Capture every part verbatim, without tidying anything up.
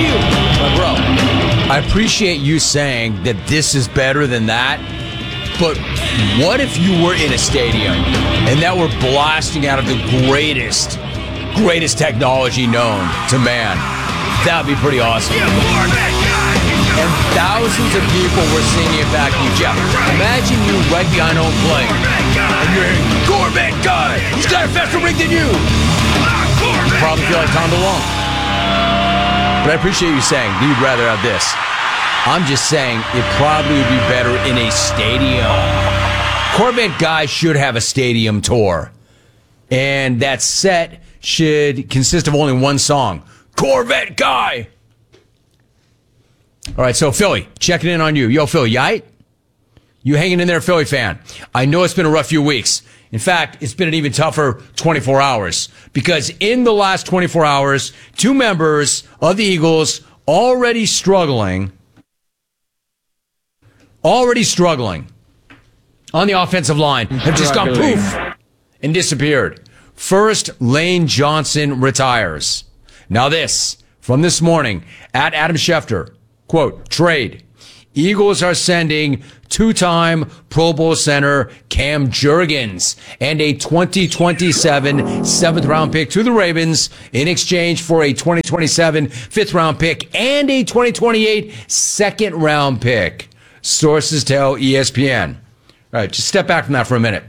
you. But, bro, I appreciate you saying that this is better than that. But what if you were in a stadium and that were blasting out of the greatest, greatest technology known to man? That would be pretty awesome. And thousands of people were singing it back to you, Jeff. Imagine you right behind home plate, and you're hearing, Corvette guy, he's got a faster rig than you. You probably feel like Tom DeLonge. But I appreciate you saying that you'd rather have this. I'm just saying it probably would be better in a stadium. Corvette guy should have a stadium tour. And that set should consist of only one song. Corvette guy. All right, so Philly, checking in on you. Yo, Philly, you all right? You hanging in there, Philly fan? I know it's been a rough few weeks. In fact, it's been an even tougher twenty-four hours. Because in the last twenty-four hours, two members of the Eagles already struggling, already struggling on the offensive line have just gone poof and disappeared. First, Lane Johnson retires. Now this, from this morning, at Adam Schefter. Quote, trade. Eagles are sending two-time Pro Bowl center Cam Jurgens and a twenty twenty-seven seventh-round pick to the Ravens in exchange for a twenty twenty-seven fifth-round pick and a twenty twenty-eight second-round pick. Sources tell E S P N. All right, just step back from that for a minute.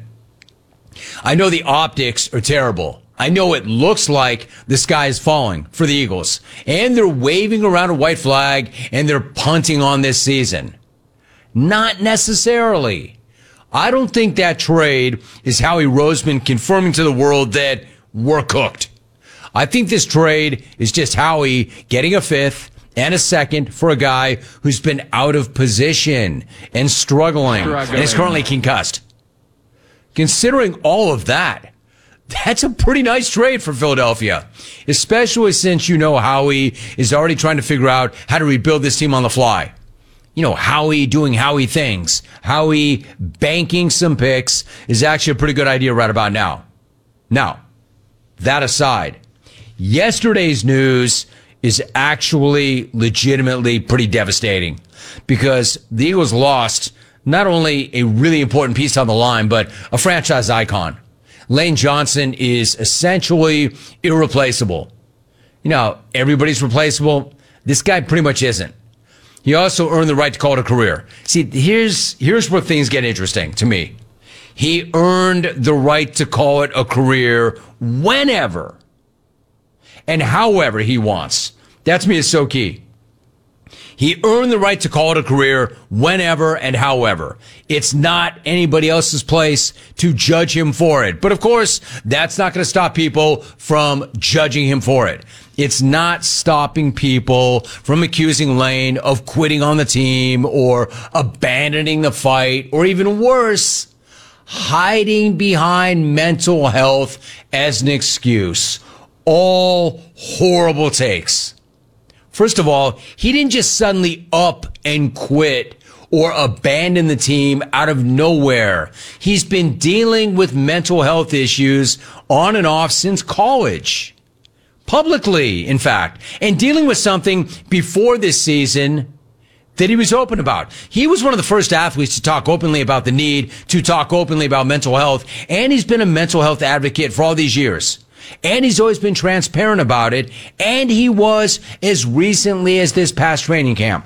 I know the optics are terrible. I know it looks like the sky is falling for the Eagles. And they're waving around a white flag and they're punting on this season. Not necessarily. I don't think that trade is Howie Roseman confirming to the world that we're cooked. I think this trade is just Howie getting a fifth and a second for a guy who's been out of position and struggling, struggling. and is currently concussed. Considering all of that, that's a pretty nice trade for Philadelphia, especially since you know Howie is already trying to figure out how to rebuild this team on the fly. You know, Howie doing Howie things. Howie banking some picks is actually a pretty good idea right about now. Now, that aside, yesterday's news is actually legitimately pretty devastating because the Eagles lost not only a really important piece on the line, but a franchise icon. Lane Johnson is essentially irreplaceable. You know, everybody's replaceable. This guy pretty much isn't. He also earned the right to call it a career. See, here's, here's where things get interesting to me. He earned the right to call it a career whenever and however he wants. That to me is so key. He earned the right to call it a career whenever and however. It's not anybody else's place to judge him for it. But of course, that's not going to stop people from judging him for it. It's not stopping people from accusing Lane of quitting on the team or abandoning the fight or even worse, hiding behind mental health as an excuse. All horrible takes. First of all, he didn't just suddenly up and quit or abandon the team out of nowhere. He's been dealing with mental health issues on and off since college. Publicly, in fact. And dealing with something before this season that he was open about. He was one of the first athletes to talk openly about the need to talk openly about mental health. And he's been a mental health advocate for all these years. And he's always been transparent about it. And he was as recently as this past training camp.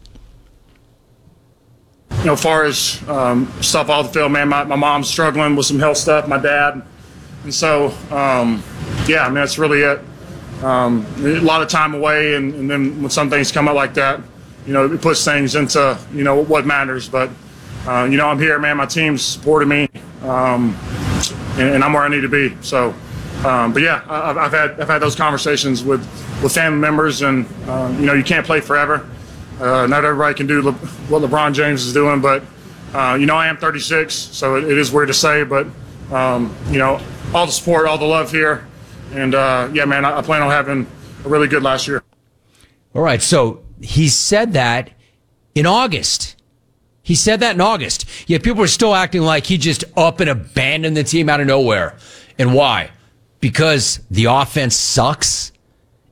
You know, as far as um, stuff off the field, man, my, my mom's struggling with some health stuff, my dad. And so, um, yeah, I mean, that's really it. Um, a lot of time away, and, and then when some things come up like that, you know, it puts things into, you know, what matters. But, uh, you know, I'm here, man. My team's supporting me, um, and, and I'm where I need to be. So, Um, but yeah, I've, I've had I've had those conversations with, with family members, and uh, you know, you can't play forever. Uh, not everybody can do Le- what LeBron James is doing, but uh, you know, I am thirty-six, so it, it is weird to say, but um, you know, all the support, all the love here, and uh, yeah, man, I, I plan on having a really good last year. All right, so he said that in August. He said that in August. Yet people are still acting like he just up and abandoned the team out of nowhere. And why? Because the offense sucks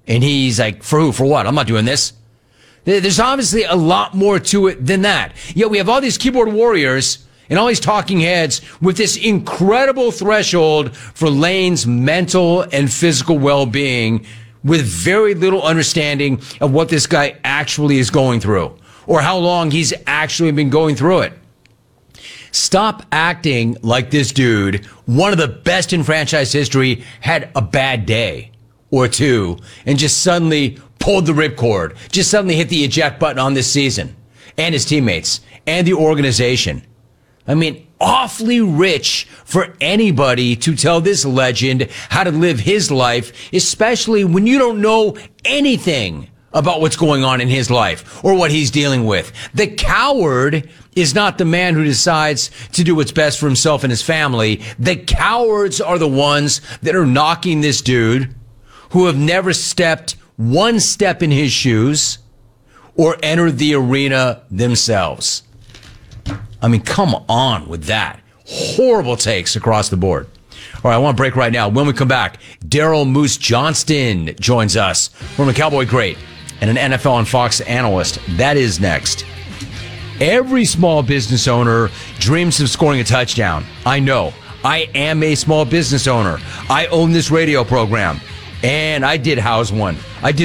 And he's like, for who? For what? I'm not doing this. There's obviously a lot more to it than that. Yet we have all these keyboard warriors and all these talking heads with this incredible threshold for Lane's mental and physical well-being with very little understanding of what this guy actually is going through or how long he's actually been going through it. Stop acting like this dude, one of the best in franchise history, had a bad day or two and just suddenly pulled the ripcord, just suddenly hit the eject button on this season and his teammates and the organization. I mean, awfully rich for anybody to tell this legend how to live his life, especially when you don't know anything about what's going on in his life or what he's dealing with. The coward is not the man who decides to do what's best for himself and his family. The cowards are the ones that are knocking this dude who have never stepped one step in his shoes or entered the arena themselves. I mean, come on with that. Horrible takes across the board. All right, I want to break right now. When we come back, Daryl Moose Johnston joins us from a Cowboy great and an N F L on Fox analyst. That is next. Every small business owner dreams of scoring a touchdown. I know. I am a small business owner. I own this radio program. And I did house one. I did